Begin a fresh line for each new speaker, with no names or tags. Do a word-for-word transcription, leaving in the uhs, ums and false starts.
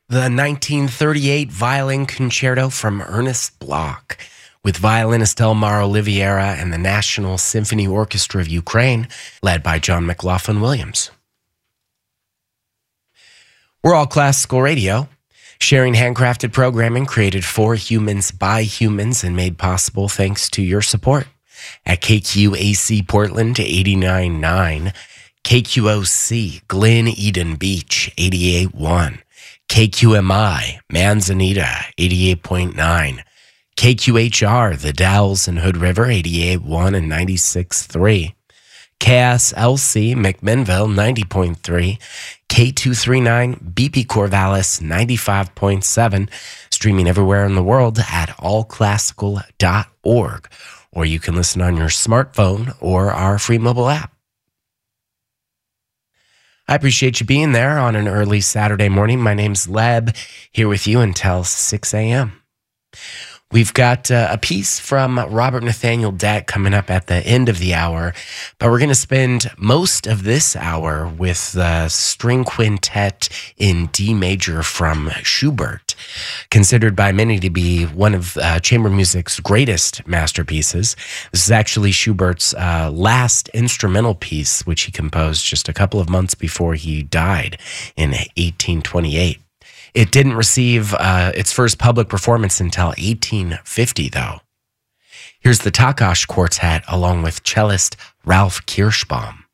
the nineteen thirty-eight Violin Concerto from Ernest Bloch with violinist Elmar Oliveira and the National Symphony Orchestra of Ukraine, led by John McLaughlin Williams. We're All Classical Radio, sharing handcrafted programming created for humans by humans and made possible thanks to your support at K Q A C Portland eighty-nine point nine, K Q O C Glen Eden Beach eighty-eight point one, K Q M I Manzanita eighty-eight point nine, K Q H R The Dalles and Hood River eighty-eight point one and ninety-six point three, K S L C McMinnville ninety point three, K two thirty-nine B P Corvallis ninety-five point seven, streaming everywhere in the world at all classical dot org, or you can listen on your smartphone or our free mobile app. I appreciate you being there on an early Saturday morning. My name's Leb, here with you until six a.m. We've got uh, a piece from Robert Nathaniel Dett coming up at the end of the hour, but we're going to spend most of this hour with the string quintet in D major from Schubert, considered by many to be one of uh, chamber music's greatest masterpieces. This is actually Schubert's uh, last instrumental piece, which he composed just a couple of months before he died in eighteen twenty-eight. It didn't receive uh, its first public performance until eighteen fifty, though. Here's the Takács Quartet along with cellist Ralph Kirschbaum.